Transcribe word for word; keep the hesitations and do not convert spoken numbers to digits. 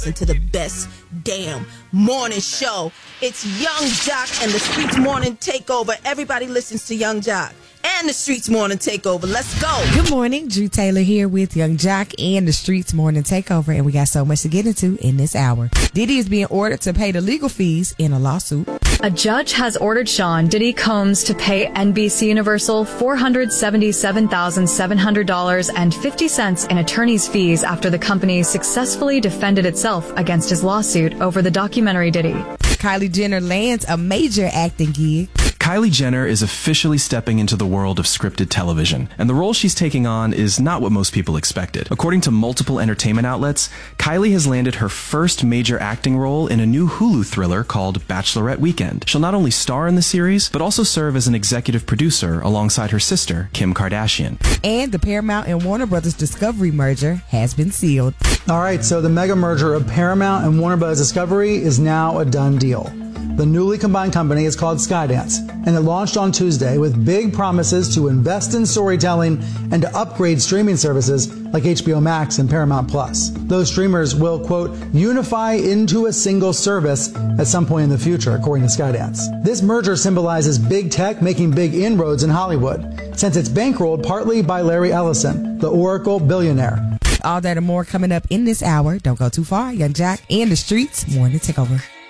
into the best damn morning show. It's Young Jock and the Streets Morning Takeover. Everybody listens to Young Jock and the Streets Morning Takeover. Let's go. Good morning. Drew Taylor here with Young Jock and the Streets Morning Takeover, and we got so much to get into in this hour. Diddy is being ordered to pay the legal fees in a lawsuit. A judge has ordered Sean Diddy Combs to pay N B C Universal four hundred seventy-seven thousand seven hundred dollars and fifty cents in attorney's fees after the company successfully defended itself against his lawsuit over the documentary Diddy. Kylie Jenner lands a major acting gig. Kylie Jenner is officially stepping into the world of scripted television, and the role she's taking on is not what most people expected. According to multiple entertainment outlets, Kylie has landed her first major acting role in a new Hulu thriller called Bachelorette Weekend. She'll not only star in the series, but also serve as an executive producer alongside her sister, Kim Kardashian. And the Paramount and Warner Brothers Discovery merger has been sealed. All right, so the mega merger of Paramount and Warner Brothers Discovery is now a done deal. The newly combined company is called Skydance, and it launched on Tuesday with big promises to invest in storytelling and to upgrade streaming services like H B O Max and Paramount Plus. Those streamers will, quote, unify into a single service at some point in the future, according to Skydance. This merger symbolizes big tech making big inroads in Hollywood, since it's bankrolled partly by Larry Ellison, the Oracle billionaire. All that and more coming up in this hour. Don't go too far. Young Jock and the Streets Morning Takeover.